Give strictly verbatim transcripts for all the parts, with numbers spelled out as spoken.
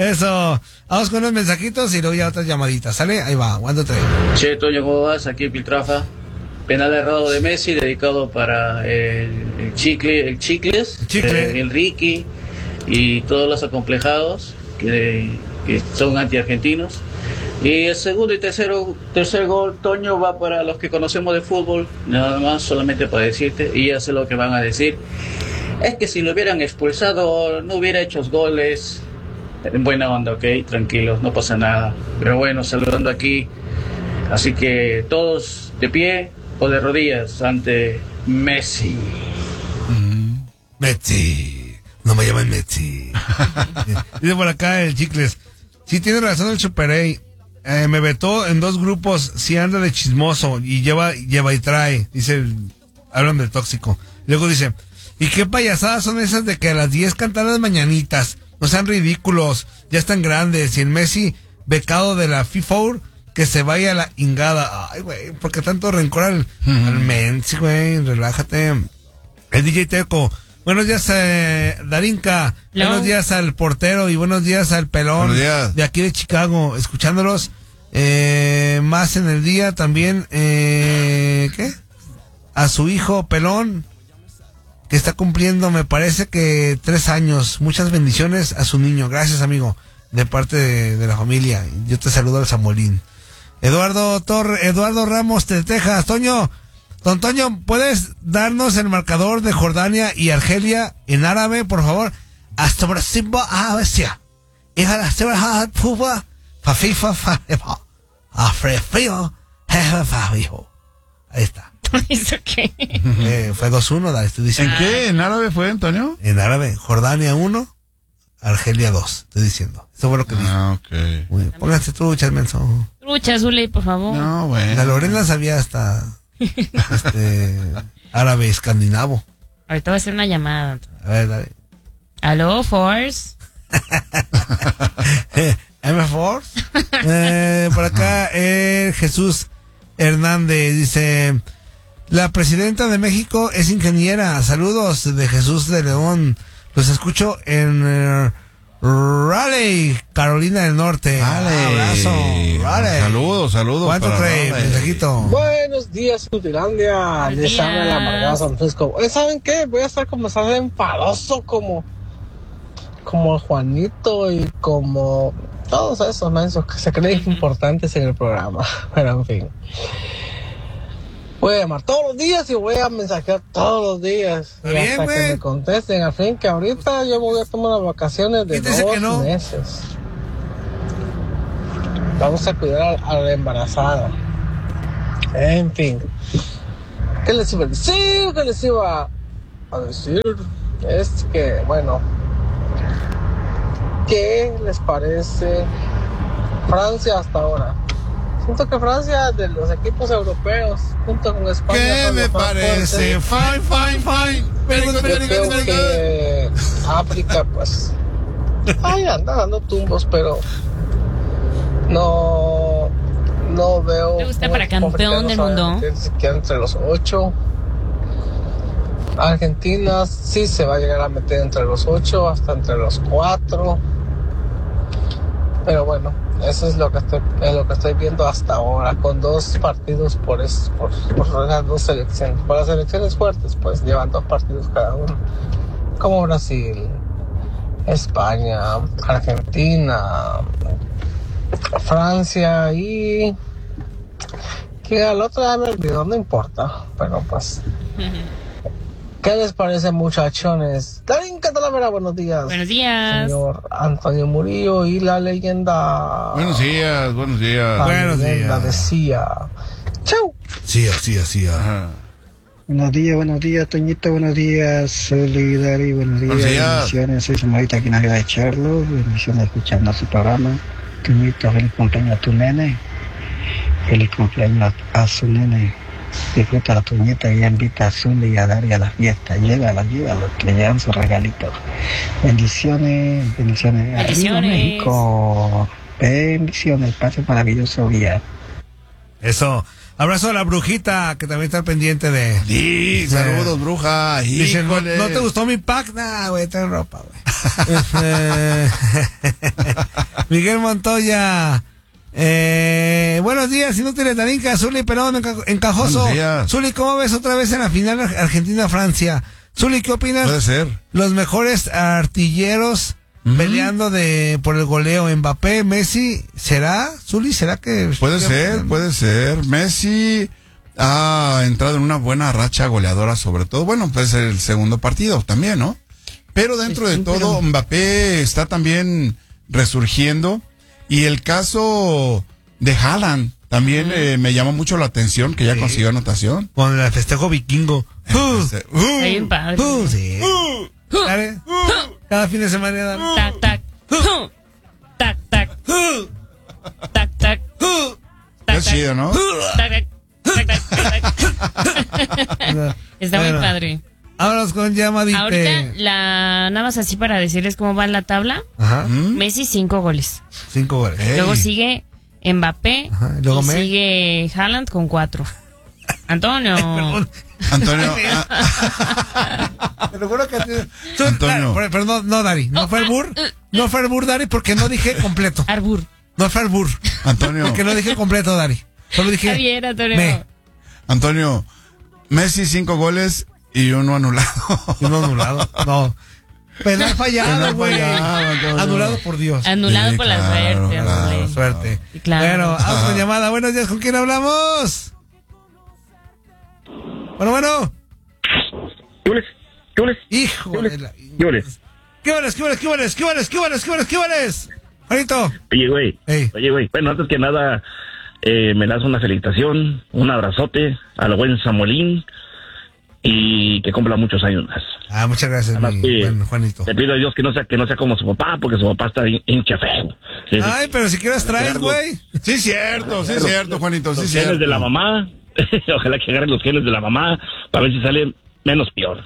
Eso. Vamos con unos mensajitos y luego ya otras llamaditas. ¿Sale? Ahí va. One, two, three. Che, Toño, ¿cómo vas? Aquí en Piltrafa. Penal errado de Messi, dedicado para el, el chicle, el Chicles, El chicle. eh, el Ricky y todos los acomplejados que, que son anti-argentinos. Y el segundo y tercero, tercer gol, Toño, va para los que conocemos de fútbol, nada más, solamente para decirte, y ya sé lo que van a decir. Es que si lo hubieran expulsado, no hubiera hecho goles. En buena onda, ok, tranquilos, no pasa nada. Pero bueno, saludando aquí. Así que todos de pie o de rodillas ante Messi. Mm, Messi. No me llaman Messi. Dice por acá el Chicles. Sí, tiene razón el Super A. Eh, me vetó en dos grupos. Sí anda de chismoso y lleva, lleva y trae. Dice, el, hablan del tóxico. Luego dice, ¿y qué payasadas son esas de que a las diez cantan las mañanitas? No sean ridículos, ya están grandes. Y el Messi, becado de la FIFA, que se vaya a la ingada. Ay, güey, ¿por qué tanto rencor al, uh-huh. al Messi, güey? Relájate. El D J Teco. Buenos días, eh, Darinka. No. Buenos días al portero y buenos días al pelón de aquí de Chicago. Escuchándolos eh, más en el día también. Eh, ¿Qué? A su hijo pelón, que está cumpliendo, me parece que tres años. Muchas bendiciones a su niño. Gracias, amigo, de parte de, de la familia. Yo te saludo al Samuelín. Eduardo Torre, Eduardo Ramos de Texas. Toño, don Toño, ¿puedes darnos el marcador de Jordania y Argelia en árabe, por favor? Hasta Brasil, a bestia. Hija de la Puba, Fafifa, Fafifa, Afrefio, Fafijo. Ahí está. ¿Eso qué? Eh, fue dos uno, da, estoy diciendo. ¿En qué? ¿En árabe fue, Antonio? En árabe, Jordania uno, Argelia dos, estoy diciendo. Eso fue lo que dije. Ah, ok. Muy bien. Pónganse truchas, menso. Truchas, Zuli, por favor. No, bueno. La Lorena sabía hasta este, árabe escandinavo. Ahorita voy a hacer una llamada. A ver, dale. ¿Aló, Force? M Force. Eh, por acá, eh, Jesús Hernández dice: la presidenta de México es ingeniera. Saludos de Jesús de León. Los escucho en uh, Raleigh, Carolina del Norte. Vale. Abrazo. Raleigh. Saludos, saludos. ¿Cuánto trae? Mensajito. Buenos días, Utilandia. Les habla la amargada San Francisco. Oye, ¿saben qué? Voy a estar como estar enfadoso como como Juanito y como todos esos mensos que se creen importantes en el programa. Pero en fin, voy a llamar todos los días y voy a mensajear todos los días y bien, hasta güey, que me contesten. Al fin, que ahorita yo voy a tomar las vacaciones de dos no? meses. Vamos a cuidar a la embarazada. En fin, ¿qué les iba a decir? ¿Qué les iba a decir? Es que, bueno, ¿qué les parece Francia hasta ahora? Siento que Francia, de los equipos europeos, junto con España, ¿qué me parece? Fine, fine, fine. Very good, very good, very good. África, pues, ay, anda dando tumbos, pero no, no veo. ¿Te gusta para campeón del mundo? Siquiera entre los ocho. Argentina sí se va a llegar a meter entre los ocho, hasta entre los cuatro. Pero bueno, eso es lo que estoy, es lo que estoy viendo hasta ahora, con dos partidos por, es, por, por las dos selecciones. Por las selecciones fuertes, pues llevan dos partidos cada uno, como Brasil, España, Argentina, Francia y que al otro ya me olvidó, no importa, pero pues. ¿Qué les parece, muchachones? Darín Catalavera, buenos días. Buenos días. Señor Antonio Murillo y la leyenda. Buenos días, buenos días. La Buenos leyenda días. decía. Chau. Sí, así, así. Ajá. Buenos días, buenos días, Toñito, buenos días, soy Dari, buenos días, Buenos días. bendiciones, soy Samuelita aquí en la ciudad de Charlo, bendiciones escuchando su programa. Toñito, feliz cumpleaños a tu nene, feliz cumpleaños a su nene. Disfruta la Toñita y invita a Zully y a Dari a la fiesta. Llévala, llévala, que le llevan sus regalitos. Bendiciones, bendiciones. Bendiciones. Arriba México. Bendiciones, pase maravilloso día. Eso. Abrazo a la brujita, que también está pendiente de... Sí, saludos, bruja. Dice, ¿no, Híjole. ¿no te gustó mi pack? Nah, güey, trae ropa, güey. Este, Miguel Montoya. Eh, buenos días, inútiles Darinka, Zuli, Pelón, enca- Encajoso. Buenos días. Zuli, ¿cómo ves otra vez en la final Argentina-Francia? Zuli, ¿qué opinas? Puede ser. Los mejores artilleros Ujú. peleando de por el goleo. Mbappé, Messi, ¿será? Zuli, ¿será que...? Puede ser, puede ser. Messi ha entrado en una buena racha goleadora, sobre todo. Bueno, pues el segundo partido también, ¿no? Pero dentro Sí, de todo, pero- Mbappé está también resurgiendo. Y el caso de Haaland también eh, me llama mucho la atención, que ya Sí. consiguió anotación. Con el festejo vikingo. Uh, Este, uh, Está bien padre. uh, sí. Dale. Cada fin de semana. dale. Tac, tac. Tac, tac. Tac, tac. Tac, es tac. chido, ¿no? Tac, tac. Tac, tac, tac, tac. Está muy Bueno, padre. Vámonos con llamadita. Ahorita, la, nada más así para decirles cómo va la tabla. Ajá. ¿Mm? Messi, cinco goles. Cinco goles. Ey. Luego sigue Mbappé. Ajá, y luego y me- sigue Haaland con cuatro. Antonio. Perdón. Antonio, ah, Te lo juro que... Tú- Antonio. Dar- Perdón, no, Dari. No fue el bur. No fue el bur, Dari, porque no dije completo. Arbur. No fue el bur. Antonio, Porque no dije completo, Dari. Solo dije... Está bien, Antonio. Me. Antonio, Messi cinco goles y uno anulado. Y no anulado. No. Penal fallado, Penal güey. fallado, Antonio. Anulado por Dios. Anulado Sí, por la claro, suerte, claro. hombre. Suerte. Sí, claro. Bueno, vamos con llamada. Buenos días, ¿con quién hablamos? Bueno, bueno. ¿Qué hueles? ¿Qué hueles? Hijo de la... ¿Qué hueles? ¿Qué vales, qué vales, qué vales, qué vales, qué vales, qué vales, qué vales? Juanito. Oye, güey. Ey. Oye, güey. Bueno, antes que nada, eh, me lanzo una felicitación, un abrazote al buen Samuelín y que cumpla muchos años más. Ah, muchas gracias, Además, mi que buen Juanito. te pido a Dios que no sea que no sea como su papá, porque su papá está hin- hincha feo. Sí, sí. Ay, pero si quieres traes, güey. Sí, cierto, sí, cierto, Juanito, sí, Los cierto. genes de la mamá. Ojalá que agarren los genes de la mamá para ver si sale menos peor.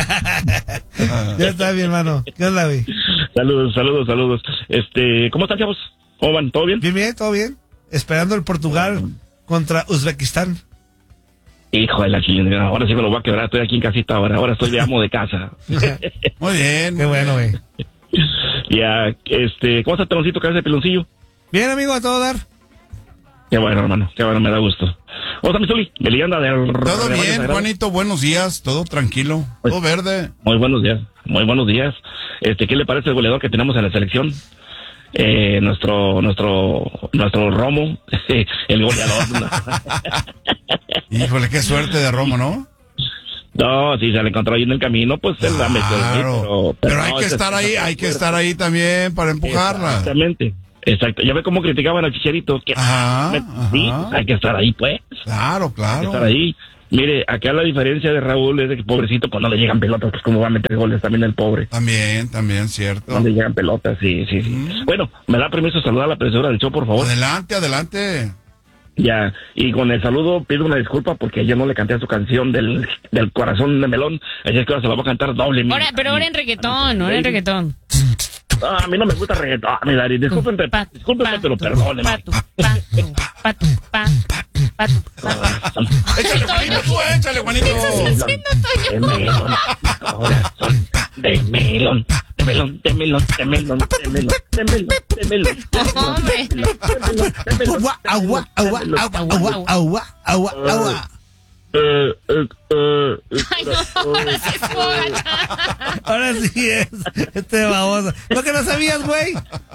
Ya está, mi hermano. ¿Qué onda, güey? Saludos, saludos, saludos. Este, ¿cómo están, chavos? ¿Cómo van? ¿Todo bien? Bien, bien, todo bien. Esperando el Portugal contra Uzbekistán. Hijo de la chingada, ahora sí me lo voy a quebrar, estoy aquí en casita ahora, ahora estoy de amo de casa. Muy bien. Qué bueno, güey. Ya, este, ¿cómo está el peloncito, cabeza de peloncillo? Bien, amigo, a todo dar. Qué bueno, hermano, qué bueno, me da gusto. ¿Cómo está mi Zuli? De leyenda de... Todo de bien, Sagrado. Juanito, buenos días, todo tranquilo, todo verde. Muy buenos días, muy buenos días. Este, ¿qué le parece el goleador que tenemos en la selección? Eh, nuestro, nuestro, nuestro Romo, el goleador. Híjole, qué suerte de Romo, ¿no? No, si se le encontró ahí en el camino, pues se la metió. ahí, Claro, pero hay no, que ese- estar ahí, hay que estar ahí también para empujarla. Exactamente, exacto. Ya ve cómo criticaban al Chicharito. Que, Ajá, sí, ajá. hay que estar ahí, pues. Claro, Hay que claro. estar ahí. Mire, acá la diferencia de Raúl es de que pobrecito, pues no le llegan pelotas, pues cómo va a meter goles también el pobre. También, también, cierto. No le llegan pelotas, sí, sí, sí. Mm. Bueno, me da permiso saludar a la profesora del show, por favor. Adelante, adelante. Ya, y con el saludo pido una disculpa porque ayer no le canté a su canción del, del corazón de melón, así es que ahora se la voy a cantar doble. mi- Ahora, pero ahora en reggaetón, ahora en reggaetón. Ah, a mí no me gusta reggaetón, mi Dari, discúlpenme, Pa- discúlpenme, pa- pero perdónenme. Patu, patu, patu, pa- patu, patu. Échale, Juanito, tú, échale, Juanito. De melón, corazón de melón, de melón, de melón, de melón, de melón, de melón, de melón. Hombre. Agua, agua, agua, agua, agua, agua, agua, agua. Eh, eh, eh, Ay, no, ahora sí es gacha. Ahora sí es. Este baboso. ¿No que no sabías, güey?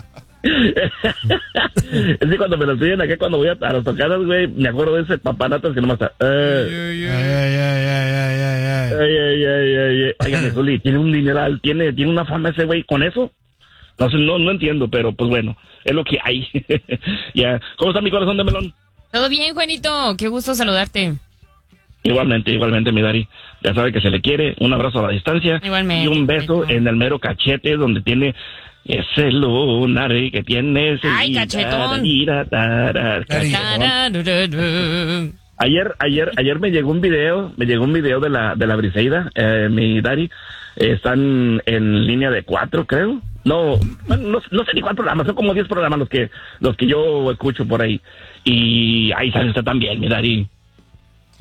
Es que cuando me lo piden acá, cuando voy a, a las tocadas, güey, me acuerdo de ese papanatas que nomás está. Eh, Ay, ay, ay, ay, ay, ay, ay. ay, ay, ay, ay, ay. Óigame, Zuli, tiene un dineral, tiene, tiene una fama ese güey con eso. No sé, no, no entiendo, pero pues bueno, es lo que hay. Ya, ¿cómo está mi corazón de melón? Todo bien, Juanito. Qué gusto saludarte. Igualmente, igualmente, mi Dari. Ya sabe que se le quiere. Un abrazo a la distancia. Igualmente. Y un beso en el mero cachete donde tiene ese lunar que tiene ese... Ay, cachetón. Cari. Tararururu. Ayer, ayer, ayer me llegó un video, me llegó un video de la, de la Briseida, eh, mi Dari. Eh, están en línea de cuatro, creo. No, bueno, no, no sé ni cuántos programas, son como diez programas los que, los que yo escucho por ahí. Y ahí sale usted también, mi Dari.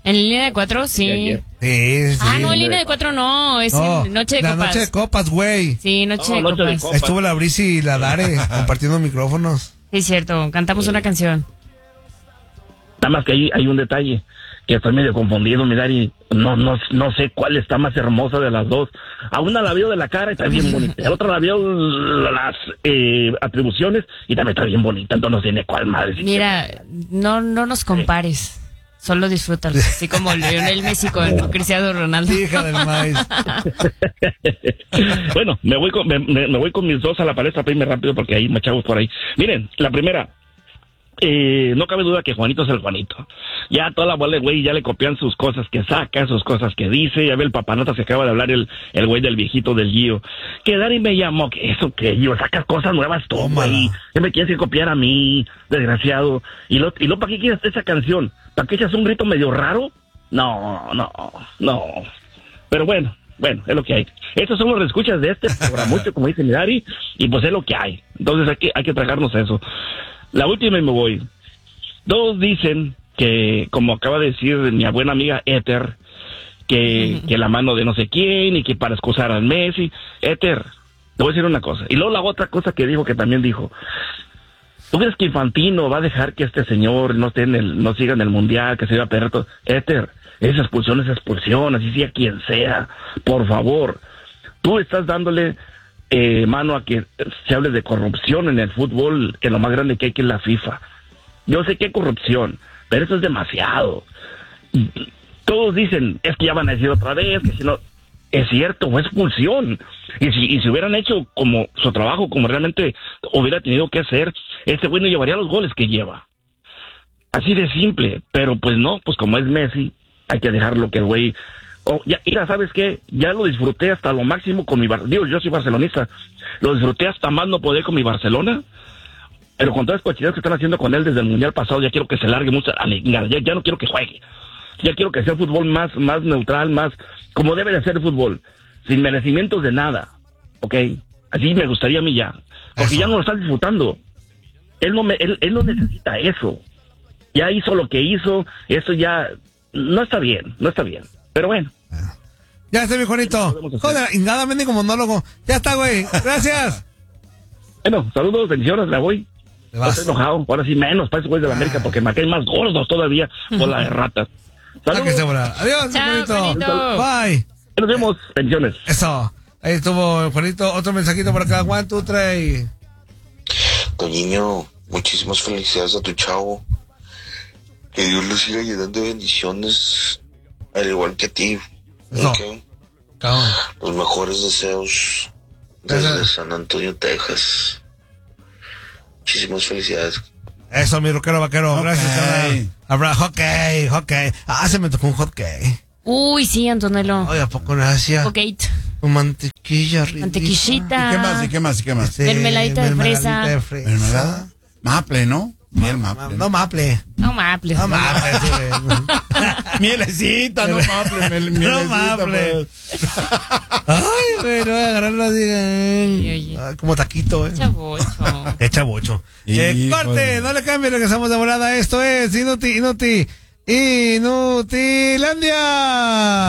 ¿En línea de cuatro? Sí. Sí, ayer. Sí, sí. Ah, no, en línea de cuatro no, es No, en Noche de la Copas. noche de copas, güey. Sí, Noche, No, de, Noche de copas. Copas. Estuvo la Brisi y la Dare compartiendo micrófonos. Sí, es cierto, cantamos una canción. Nada más que hay, hay un detalle, que estoy medio confundido, mi Dari. No, no, no sé cuál está más hermosa de las dos. A una la veo de la cara y está bien bonita. A la otra la veo las eh, atribuciones y también está bien bonita. Entonces no tiene cuál madre. Mira, no, no nos compares. Solo disfrútalo. Así como Lionel Messi con Cristiano Ronaldo. Hija del maíz. Bueno, me voy con me, me, me voy con mis dos a la palestra, para irme rápido porque hay más chavos por ahí. Miren, la primera, eh, no cabe duda que Juanito es el Juanito. Ya toda la bola de güey ya le copian sus cosas que saca, sus cosas que dice. Ya ve el papanotas que acaba de hablar el el güey del viejito del Gio. Que Dari me llamó, que eso que Gio, sacas cosas nuevas todo ahí. ¿Qué me quieres copiar a mí, desgraciado? Y lo, y lo ¿para qué quieres esa canción? ¿Para qué echas un grito medio raro? No, no, no. Pero bueno, bueno, es lo que hay. Estos son los escuchas de este programa, mucho como dice mi Dari, y pues es lo que hay. Entonces hay que, hay que tragarnos eso. La última y me voy. Todos dicen que, como acaba de decir mi buena amiga Ether, que, que la mano de no sé quién y que para excusar al Messi. Ether, te voy a decir una cosa. Y luego la otra cosa que dijo, que también dijo. ¿Tú crees que Infantino va a dejar que este señor no esté en el, no siga en el mundial, que se iba a perder todo? Ether, esa expulsión es expulsión, así sea quien sea, por favor. Tú estás dándole eh, mano a que se hable de corrupción en el fútbol, que lo más grande que hay que es la FIFA. Yo sé que hay corrupción, pero eso es demasiado. Todos dicen, es que ya van a decir otra vez, que si no... Es cierto, fue expulsión. Y si, y si hubieran hecho como su trabajo, como realmente hubiera tenido que hacer, este güey no llevaría los goles que lleva. Así de simple. Pero pues no, pues como es Messi, hay que dejarlo que el güey... Oh, ya, mira, ¿sabes qué? Ya lo disfruté hasta lo máximo con mi... Bar... Digo, yo soy barcelonista. Lo disfruté hasta más no poder con mi Barcelona. Pero con todas las cochinadas que están haciendo con él desde el Mundial pasado, ya quiero que se largue mucho. Ya, ya no quiero que juegue. Ya quiero que sea el fútbol más, más neutral, más como debe de ser el fútbol, sin merecimientos de nada, ¿ok? Así me gustaría a mí ya, porque eso. Ya no lo está disfrutando. Él no, me, él, él no necesita eso. Ya hizo lo que hizo, eso ya no está bien, no está bien. Pero bueno. Ya está, mi Juanito. Joder, y nada, vende como monólogo. Ya está, güey. Gracias. Bueno, saludos, bendiciones, me voy. No estoy enojado, ahora sí menos para esos güeyes de la América, porque me caen más gordos todavía por la de ratas. Ah, que se vuela. Adiós, chao, Juanito. Juanito. Bye. Nos vemos. Bendiciones. Eso. Ahí estuvo Juanito. Otro mensajito por acá. One, two, three. Toñiño, muchísimas felicidades a tu chavo. Que Dios lo siga llenando de bendiciones. Al igual que a ti. No. Okay. Cabrón. Los mejores deseos desde San Antonio, Texas. Muchísimas felicidades. Eso, mi rockero vaquero. Okay. Gracias, carnal. Habrá hockey, hockey. Ah, se me tocó un hockey. Uy, sí, Antonello. Oye, ¿a poco no hacía? Ok. Con mantequilla rica. Mantequillita. ¿Y qué más? ¿Y qué más? ¿Y qué más? Sí, Mermeladita de fresa. de fresa. ¿Mermelada? Maple, ¿no? Miel maple. No, maple. No maple. No, maple. Sí. Mielecita, no maple. Mel, No maple. Pues. Ay, güey, no voy a agarrarlo así. Oye, oye. Ay, como taquito, eh. Chavocho. Echa bocho. Eh, Híjole. corte, no le cambie, regresamos de volada. Esto es Inuti, Inuti, Inutilandia.